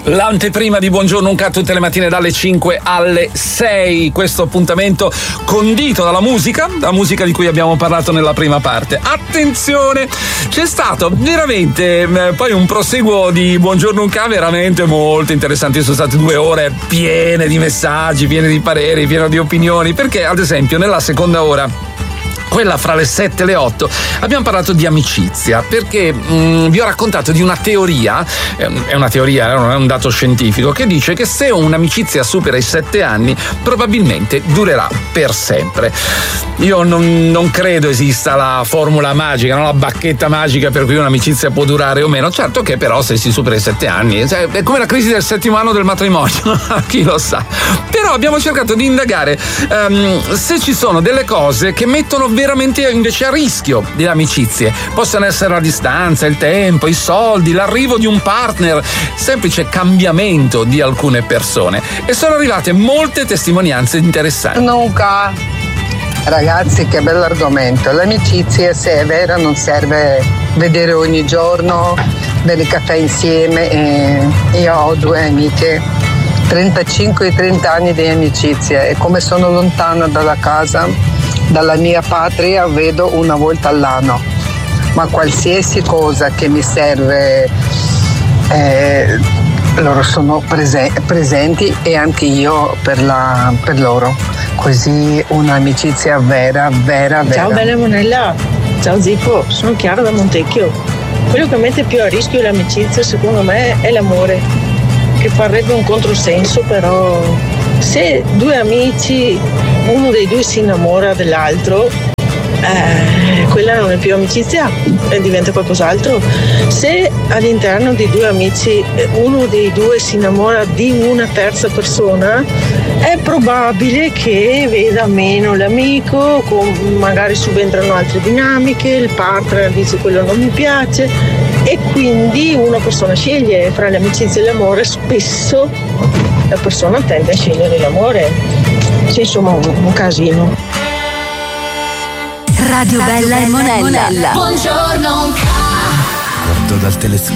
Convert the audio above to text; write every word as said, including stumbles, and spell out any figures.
L'anteprima di Buongiorno Unca tutte le mattine dalle cinque alle sei. Questo appuntamento condito dalla musica, la musica di cui abbiamo parlato nella prima parte. Attenzione, c'è stato veramente eh, poi un proseguo di Buongiorno Unca veramente molto interessante. Sono state due ore piene di messaggi, piene di pareri, piene di opinioni, perché ad esempio nella seconda ora, quella fra le sette e le otto, abbiamo parlato di amicizia, perché mh, vi ho raccontato di una teoria, è una teoria, non è un dato scientifico, che dice che se un'amicizia supera i sette anni probabilmente durerà per sempre. Io non, non credo esista la formula magica, no? La bacchetta magica per cui un'amicizia può durare o meno. Certo che però se si supera i sette anni, cioè, è come la crisi del settimo anno del matrimonio, chi lo sa. Però abbiamo cercato di indagare um, se ci sono delle cose che mettono veramente invece a rischio delle amicizie. Possono essere la distanza, il tempo, i soldi, l'arrivo di un partner, semplice cambiamento di alcune persone. E sono arrivate molte testimonianze interessanti. Nunca. Ragazzi, che bell'argomento. L'amicizia, se è vera, non serve vedere ogni giorno, bere caffè insieme. E io ho due amiche, trentacinque e trenta anni di amicizia, e come sono lontana dalla casa, dalla mia patria, vedo una volta all'anno, ma qualsiasi cosa che mi serve eh, loro sono prese- presenti e anche io per, la, per loro, così un'amicizia vera, vera, vera. Ciao bella Monella, ciao Zippo, sono Chiara da Montecchio. Quello che mette più a rischio l'amicizia secondo me è l'amore, che parrebbe un controsenso, però se due amici, uno dei due si innamora dell'altro, eh, quella non è più amicizia, eh, diventa qualcos'altro. Se all'interno di due amici uno dei due si innamora di una terza persona, è probabile che veda meno l'amico, con, magari subentrano altre dinamiche, il partner dice quello non mi piace, e quindi una persona sceglie fra l'amicizia e l'amore. Spesso la persona tende a scegliere l'amore. Sì, insomma, un, un casino. Radio Bella e Monella. Buongiorno. Guardo dal telescopio